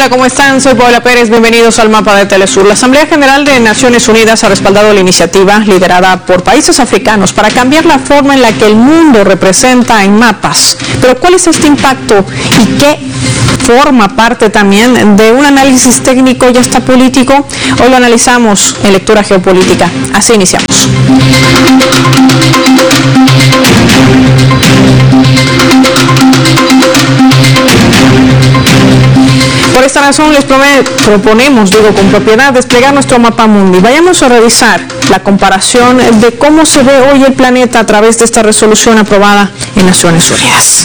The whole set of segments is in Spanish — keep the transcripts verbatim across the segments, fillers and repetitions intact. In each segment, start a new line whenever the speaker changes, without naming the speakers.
Hola, ¿cómo están? Soy Paola Pérez, bienvenidos al Mapa de Telesur. La Asamblea General de Naciones Unidas ha respaldado la iniciativa liderada por países africanos para cambiar la forma en la que el mundo representa en mapas. Pero ¿cuál es este impacto y qué forma parte también de un análisis técnico y hasta político? Hoy lo analizamos en lectura geopolítica. Así iniciamos. Por esta razón les proponemos, digo con propiedad, desplegar nuestro mapa mundi. Vayamos a revisar la comparación de cómo se ve hoy el planeta a través de esta resolución aprobada en Naciones Unidas.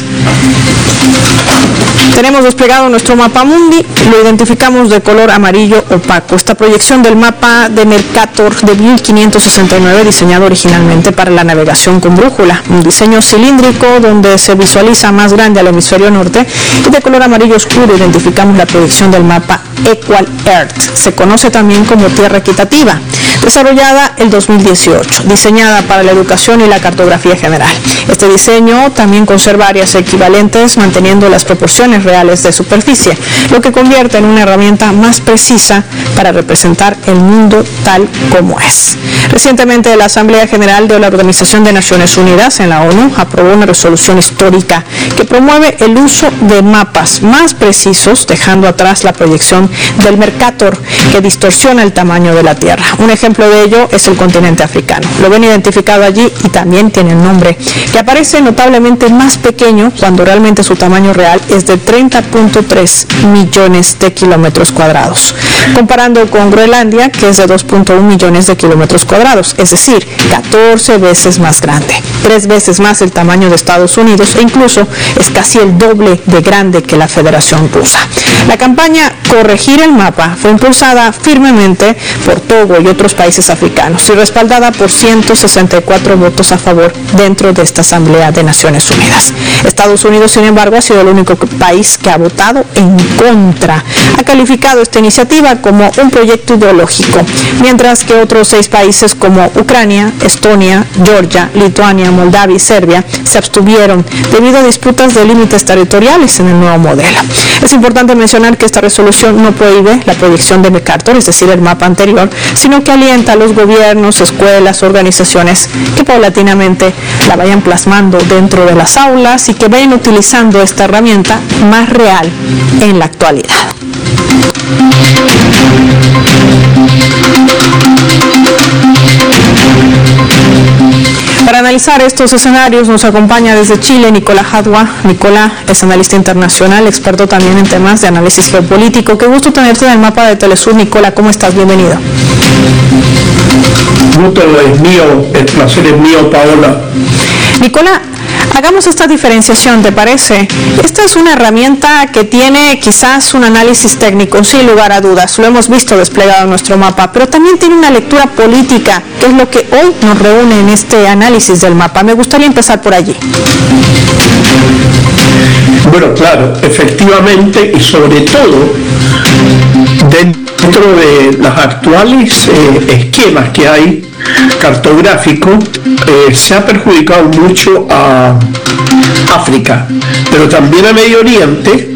Tenemos desplegado nuestro mapa mundi, lo identificamos de color amarillo opaco. Esta proyección del mapa de Mercator de mil quinientos sesenta y nueve, diseñado originalmente para la navegación con brújula. Un diseño cilíndrico donde se visualiza más grande al hemisferio norte, y de color amarillo oscuro identificamos la proyección del mapa Equal Earth. Se conoce también como Tierra Equitativa, desarrollada el dos mil dieciocho, diseñada para la educación y la cartografía general. Este diseño también conserva áreas equivalentes, manteniendo las proporciones reales de superficie, lo que convierte en una herramienta más precisa para representar el mundo tal como es. Recientemente, la Asamblea General de la Organización de Naciones Unidas en la ONU aprobó una resolución histórica que promueve el uso de mapas más precisos, dejando atrás la proyección del Mercator, que distorsiona el tamaño de la Tierra. Un ejemplo de ello es el continente africano. Lo ven identificado allí y también tiene un nombre, que aparece notablemente más pequeño cuando realmente su tamaño real es de treinta punto tres millones de kilómetros cuadrados, comparando con Groenlandia, que es de dos punto uno millones de kilómetros cuadrados, es decir, catorce veces más grande, tres veces más el tamaño de Estados Unidos, e incluso es casi el doble de grande que la Federación Rusa. La campaña Corregir el Mapa fue impulsada firmemente por Togo y otros países africanos y respaldada por ciento sesenta y cuatro votos a favor dentro de esta Asamblea de Naciones Unidas. Estados Unidos, sin embargo, ha sido el único país que ha votado en contra. Ha calificado esta iniciativa como un proyecto ideológico, mientras que otros seis países como Ucrania, Estonia, Georgia, Lituania, Moldavia y Serbia se abstuvieron debido a disputas de límites territoriales en el nuevo modelo. Es importante mencionar que esta resolución no prohíbe la proyección de Mercator, es decir, el mapa anterior, sino que alienta a los gobiernos, escuelas, organizaciones que paulatinamente la vayan plasmando dentro de las aulas y que vayan utilizando esta herramienta más real en la actualidad. Para analizar estos escenarios nos acompaña desde Chile Nicolás Jadua. Nicolás es analista internacional, experto también en temas de análisis geopolítico. Qué gusto tenerte en el Mapa de Telesur. Nicolás, ¿cómo estás? Bienvenido.
El gusto es mío, el placer es mío, Paola.
Nicolás, hagamos esta diferenciación, ¿te parece? Esta es una herramienta que tiene quizás un análisis técnico, sin lugar a dudas, lo hemos visto desplegado en nuestro mapa, pero también tiene una lectura política, que es lo que hoy nos reúne en este análisis del mapa. Me gustaría empezar por allí.
Bueno, claro, efectivamente, y sobre todo dentro de los actuales eh, esquemas que hay cartográficos, eh, se ha perjudicado mucho a África, pero también a Medio Oriente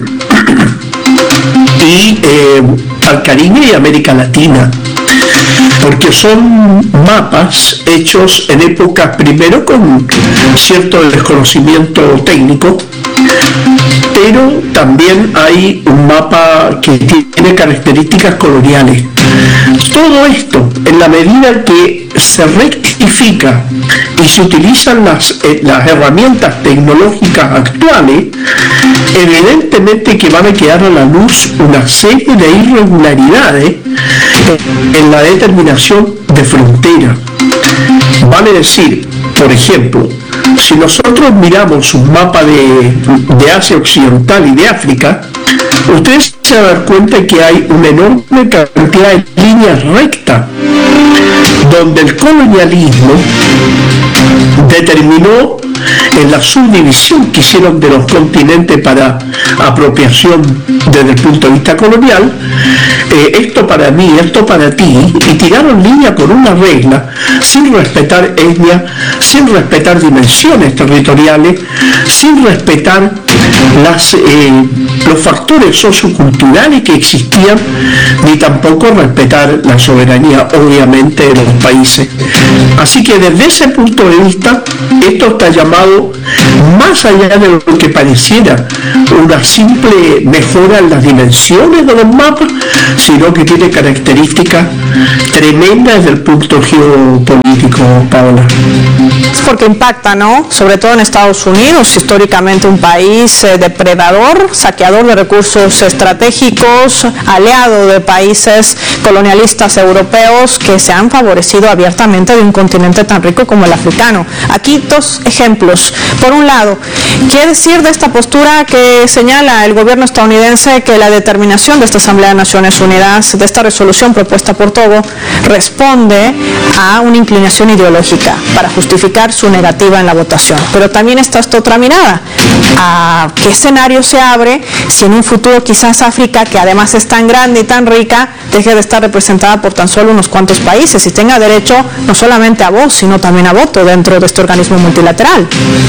y eh, al Caribe y América Latina, porque son mapas hechos en épocas primero con cierto desconocimiento técnico, pero también hay un mapa que tiene características coloniales. Todo esto, en la medida que se rectifica y se utilizan las, eh, las herramientas tecnológicas actuales, evidentemente que van a quedar a la luz una serie de irregularidades en la determinación de fronteras. Vale decir, por ejemplo, si nosotros miramos un mapa de, de Asia Occidental y de África, ustedes se van a dar cuenta que hay una enorme cantidad de líneas rectas, donde el colonialismo determinó en la subdivisión que hicieron de los continentes para apropiación desde el punto de vista colonial, eh, esto para mí, esto para ti, y tiraron línea con una regla, sin respetar etnia, sin respetar dimensiones territoriales, sin respetar las, eh, los factores socioculturales que existían, ni tampoco respetar la soberanía, obviamente, de los países. Así que desde ese punto de vista, esto está llamado, más allá de lo que pareciera una simple mejora en las dimensiones de los mapas, sino que tiene características tremendas desde el punto geopolítico, Paola.
Porque impacta, ¿no? Sobre todo en Estados Unidos, históricamente un país eh, depredador, saqueador de recursos estratégicos, aliado de países colonialistas europeos que se han favorecido abiertamente de un continente tan rico como el africano. Aquí dos ejemplos. Por un lado, ¿qué decir de esta postura que señala el gobierno estadounidense que la determinación de esta Asamblea de Naciones Unidas, de esta resolución propuesta por Togo, responde a una inclinación ideológica para justificar su negativa en la votación? Pero también está esta otra mirada. ¿A qué escenario se abre si en un futuro quizás África, que además es tan grande y tan rica, deje de estar representada por tan solo unos cuantos países y tenga derecho no solamente a voz, sino también a voto dentro de este organismo multilateral?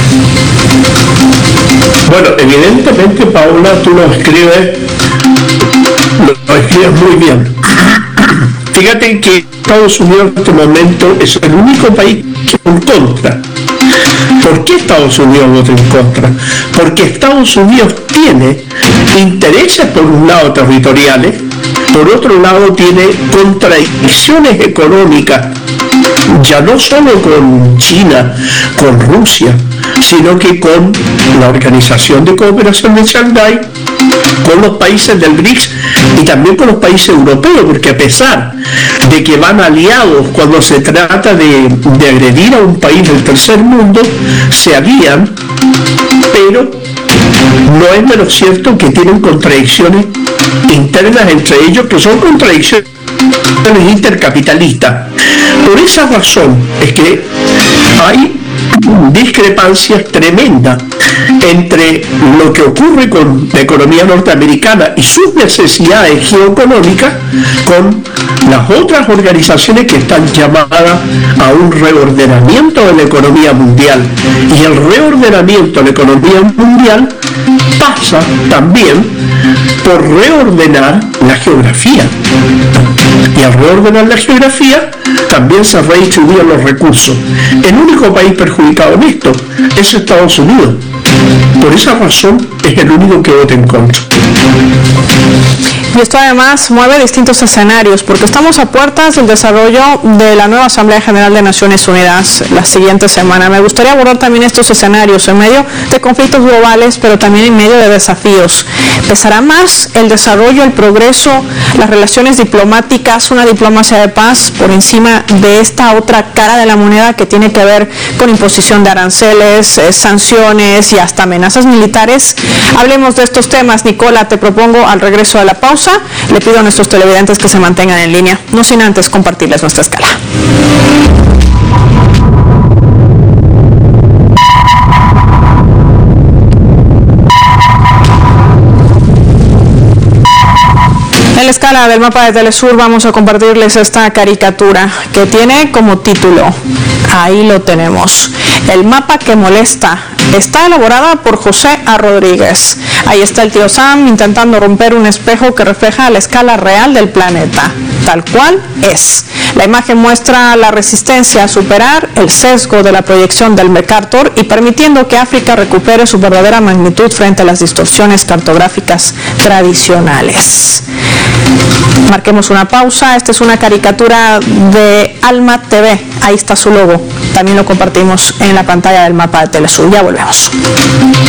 Bueno, evidentemente, Paola, tú lo escribes, lo, lo escribes muy bien. Fíjate que Estados Unidos en este momento es el único país que vota en contra. ¿Por qué Estados Unidos vota en contra? Porque Estados Unidos tiene intereses, por un lado territoriales, por otro lado tiene contradicciones económicas, ya no solo con China, con Rusia, sino que con la Organización de Cooperación de Shanghái, con los países del BRICS y también con los países europeos, porque a pesar de que van aliados cuando se trata de, de agredir a un país del tercer mundo, se alían, pero no es menos cierto que tienen contradicciones internas entre ellos, que son contradicciones intercapitalistas. Por esa razón es que hay discrepancias tremendas entre lo que ocurre con la economía norteamericana y sus necesidades geoeconómicas con las otras organizaciones que están llamadas a un reordenamiento de la economía mundial. Y el reordenamiento de la economía mundial pasa también por reordenar la geografía. Y al reordenar la geografía también se redistribuyen los recursos. El único país perjudicado en esto es Estados Unidos. Por esa razón es el único que vota en contra.
Y esto además mueve distintos escenarios, porque estamos a puertas del desarrollo de la nueva Asamblea General de Naciones Unidas la siguiente semana. Me gustaría abordar también estos escenarios en medio de conflictos globales, pero también en medio de desafíos. ¿Pesará más el desarrollo, el progreso, las relaciones diplomáticas, una diplomacia de paz por encima de esta otra cara de la moneda que tiene que ver con imposición de aranceles, eh, sanciones y hasta amenazas militares? Hablemos de estos temas. Nicola, te propongo al regreso de la pausa. Le pido a nuestros televidentes que se mantengan en línea, no sin antes compartirles nuestra escala. En la escala del mapa de Telesur vamos a compartirles esta caricatura que tiene como título, ahí lo tenemos, el mapa que molesta. Está elaborada por José A. Rodríguez. Ahí está el tío Sam intentando romper un espejo que refleja la escala real del planeta, tal cual es. La imagen muestra la resistencia a superar el sesgo de la proyección del Mercator y permitiendo que África recupere su verdadera magnitud frente a las distorsiones cartográficas tradicionales. Marquemos una pausa. Esta es una caricatura de Alma T V. Ahí está su logo. También lo compartimos en la pantalla del mapa de Telesur. Ya volvemos.